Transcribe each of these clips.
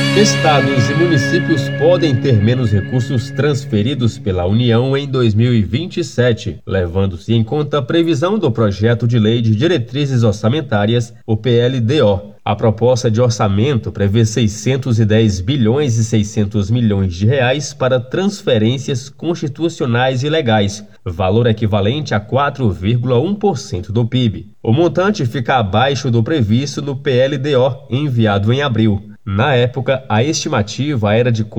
Estados e municípios podem ter menos recursos transferidos pela União em 2027, levando-se em conta a previsão do Projeto de Lei de Diretrizes Orçamentárias, o PLDO. A proposta de orçamento prevê 610 bilhões e 600 milhões de reais para transferências constitucionais e legais, valor equivalente a 4,1% do PIB. O montante fica abaixo do previsto no PLDO, enviado em abril. Na época, a estimativa era de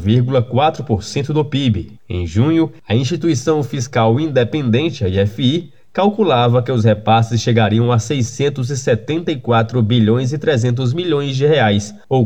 4,4% do PIB. Em junho, a Instituição Fiscal Independente, a IFI, calculava que os repasses chegariam a 674 bilhões e 300 milhões de reais, ou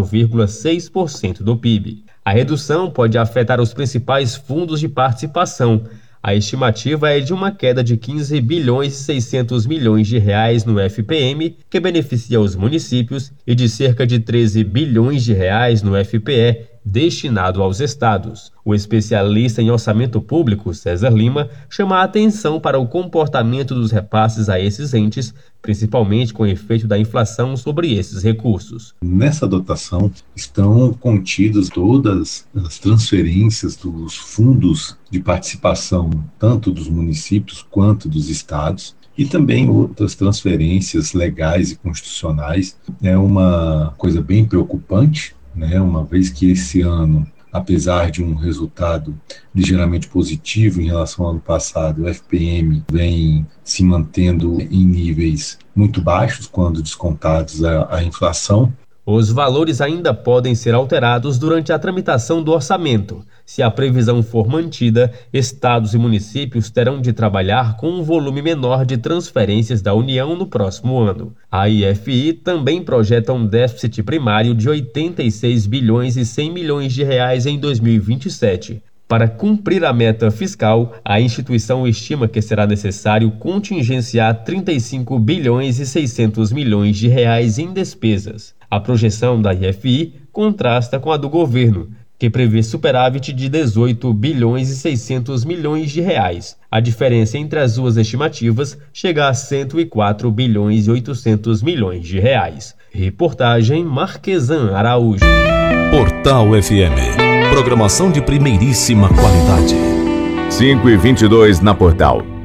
4,6% do PIB. A redução pode afetar os principais fundos de participação. A estimativa é de uma queda de 15 bilhões e 600 milhões de reais no FPM, que beneficia os municípios, e de cerca de 13 bilhões de reais no FPE, destinado aos estados. O especialista em orçamento público, César Lima, chama a atenção para o comportamento dos repasses a esses entes, principalmente com o efeito da inflação sobre esses recursos. Nessa dotação estão contidas todas as transferências dos fundos de participação, tanto dos municípios quanto dos estados, e também outras transferências legais e constitucionais. É uma coisa bem preocupante, uma vez que esse ano, apesar de um resultado ligeiramente positivo em relação ao ano passado, o FPM vem se mantendo em níveis muito baixos quando descontados a inflação. Os valores ainda podem ser alterados durante a tramitação do orçamento. Se a previsão for mantida, estados e municípios terão de trabalhar com um volume menor de transferências da União no próximo ano. A IFI também projeta um déficit primário de 86 bilhões e 100 milhões de reais em 2027. Para cumprir a meta fiscal, a instituição estima que será necessário contingenciar 35 bilhões e 600 milhões de reais em despesas. A projeção da IFI contrasta com a do governo, que prevê superávit de 18 bilhões e 600 milhões de reais. A diferença entre as duas estimativas chega a 104 bilhões e 800 milhões de reais. Reportagem Marquesan Araújo. Portal FM. Programação de primeiríssima qualidade. 5h22 na Portal.